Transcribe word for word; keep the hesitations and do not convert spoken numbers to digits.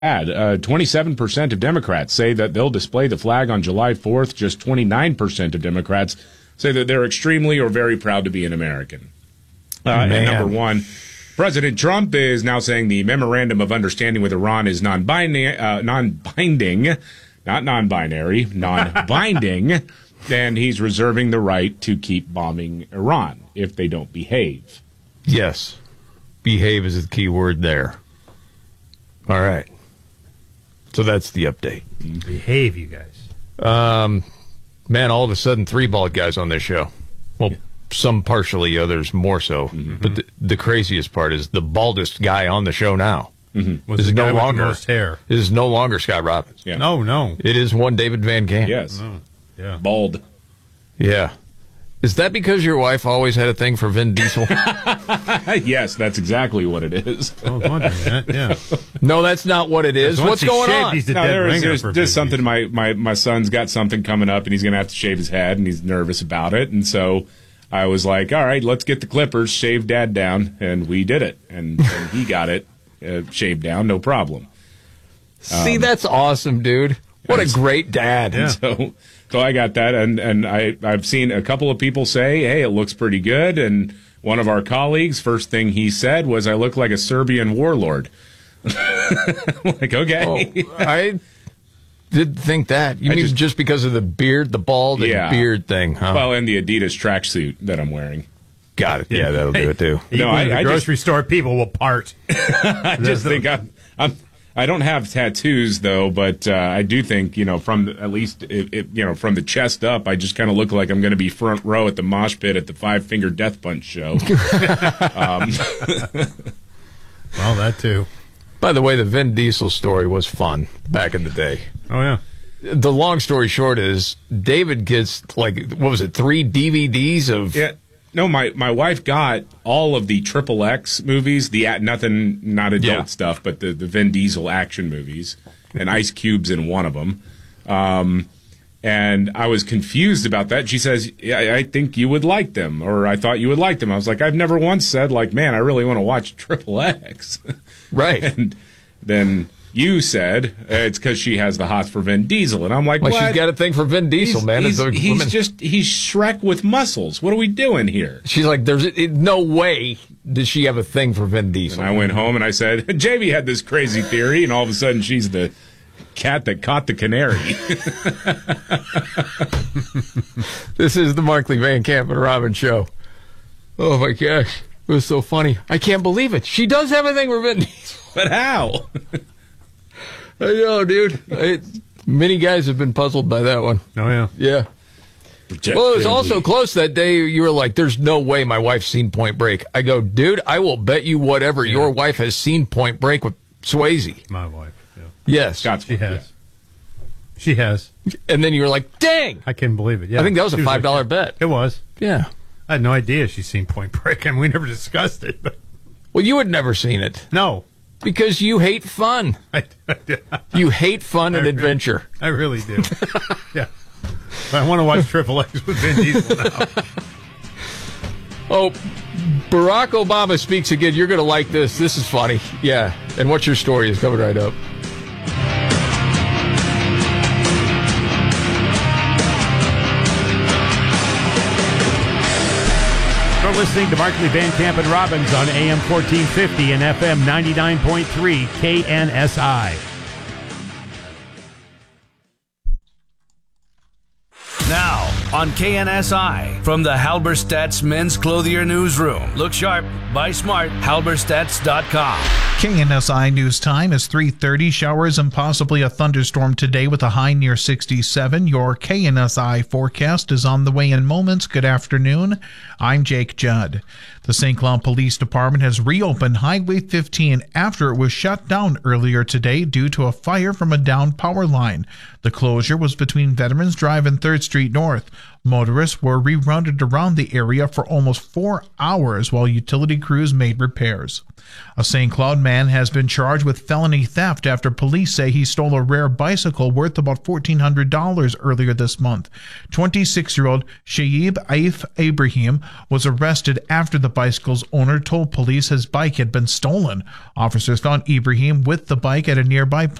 Uh, twenty-seven percent of Democrats say that they'll display the flag on July fourth. Just twenty-nine percent of Democrats say that they're extremely or very proud to be an American. Uh, and number one, President Trump is now saying the memorandum of understanding with Iran is non-binding, uh, non-binding, not non-binary, non-binding, and he's reserving the right to keep bombing Iran if they don't behave. Yes. Behave is the key word there. All right. So that's the update. Behave, you guys. Um, man, all of a sudden, three bald guys on this show. Well, yeah. Some partially, others more so. Mm-hmm. But the, the craziest part is the baldest guy on the show now. Mm-hmm. Was the guy no longer, with the most hair. It is no longer Scott Robbins. Yeah. No, no. It is one David Van Camp. Yes. Oh, yeah. Bald. Yeah. Is that because your wife always had a thing for Vin Diesel? Yes, that's exactly what it is. I was wondering that, yeah. No, that's not what it is. What's going shaved, on? He's a no, dead there is, ringer there's for just something. My, my, my son's got something coming up, and he's going to have to shave his head, and he's nervous about it. And so I was like, all right, let's get the clippers, shave Dad down. And we did it. And, and he got it uh, shaved down, no problem. See, Um, that's awesome, dude. What a great dad. Yeah. So, so I got that, and, and I, I've seen a couple of people say, hey, it looks pretty good. And one of our colleagues, first thing he said was, I look like a Serbian warlord. Like, okay. Oh, I did think that. You I mean just, just because of the beard, the bald and yeah. beard thing, huh? Well, and the Adidas tracksuit that I'm wearing. Got it. Yeah, that'll do it, too. No, I, the I grocery just, store people will part. I just think I'm... I'm I don't have tattoos though, but uh, I do think, you know, from the, at least it, it, you know, from the chest up, I just kind of look like I'm going to be front row at the mosh pit at the Five Finger Death Punch show. um. Well, that too. By the way, the Vin Diesel story was fun back in the day. Oh yeah. The long story short is David gets like what was it, three D V Ds of yeah. No, my, my wife got all of the Triple X movies, the nothing, not adult yeah. stuff, but the, the Vin Diesel action movies, and Ice Cube's in one of them. Um, and I was confused about that. She says, yeah, I think you would like them, or I thought you would like them. I was like, I've never once said, like, man, I really want to watch Triple X. Right. And then you said uh, it's because she has the hots for Vin Diesel, and I'm like, well, what? she's got a thing for Vin Diesel, he's, man. He's, a he's just he's Shrek with muscles. What are we doing here? She's like, there's it, no way does she have a thing for Vin Diesel. And I went home and I said, Jamie had this crazy theory, and all of a sudden she's the cat that caught the canary. This is the Markley, Van Camp and Robbins show. Oh my gosh, it was so funny. I can't believe it. She does have a thing for Vin Diesel. But how? I know, dude. I, many guys have been puzzled by that one. Oh, yeah. Yeah. Well, it was also close that day. You were like, there's no way my wife's seen Point Break. I go, dude, I will bet you whatever yeah. your wife has seen Point Break with Swayze. My wife, yeah. Yes. Scott's she has. Yeah. She has. And then you were like, dang. I couldn't believe it. Yeah. I think that was she a five dollar was like, bet. It was. Yeah. I had no idea she's seen Point Break. I mean, we never discussed it. But well, you had never seen it. No. Because you hate fun. I, you hate fun and I, adventure. I really do. Yeah. But I want to watch Triple X with Vin Diesel now. Oh, Barack Obama speaks again. You're going to like this. This is funny. Yeah. And what's your story is coming right up. You're listening to Markley, Van Camp, and Robbins on A M fourteen fifty and F M ninety-nine point three K N S I. Now on K N S I from the Halberstadt's Men's Clothier Newsroom. Look sharp, buy smart, halberstadts dot com. K N S I News Time is three thirty. Showers and possibly a thunderstorm today with a high near sixty-seven. Your K N S I forecast is on the way in moments. Good afternoon. I'm Jake Judd. The Saint Cloud Police Department has reopened Highway fifteen after it was shut down earlier today due to a fire from a downed power line. The closure was between Veterans Drive and third Street North. Motorists were rerouted around the area for almost four hours while utility crews made repairs. A Saint Cloud man has been charged with felony theft after police say he stole a rare bicycle worth about fourteen hundred dollars earlier this month. twenty-six-year-old Shaib Aif Ibrahim was arrested after the bicycle's owner told police his bike had been stolen. Officers found Ibrahim with the bike at a nearby